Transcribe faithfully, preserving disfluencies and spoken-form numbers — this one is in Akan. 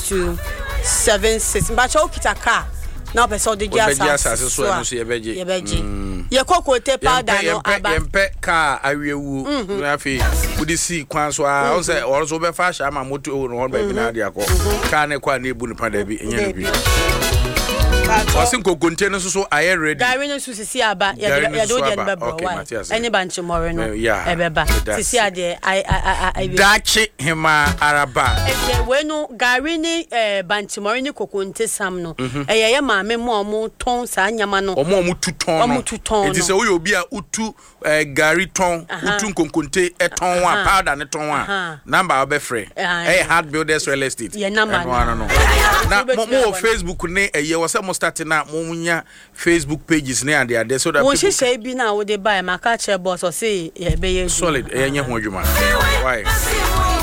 two seven six. But you kita car. Now person the gas assassin so no so ye beje. Ye beje. Ye kokote powder no aba. Ye mpe car awewu. Na fi udi si kwan so a o say o so be fa sha ma moto no ba bi na dia ko. Car ne kwa na ebu ni pa da bi enye no bi. Wasin ko container so so aye ready. Gary no so sisi aba ye ye do je be bro. Any banchi more no e beba. Sisi ade I I I dachi hima araba. E we no Gary ni eh banchi more ni kokonte sam no. E ye ye ma me mo mo ton sa nyama no. Omo omo tuton no. Omo tuton no. It is we obi a utu Gary ton, utu konkonte e ton wa powder ne ton wa. Number obefre. Eh hard builders real estate. Ye number no. Na mo Facebook ne e ye wo starting na munya Facebook pages ne and there so that people she say bi na wo dey buy maka che boss or say e be ye solid e nya ho adwuma why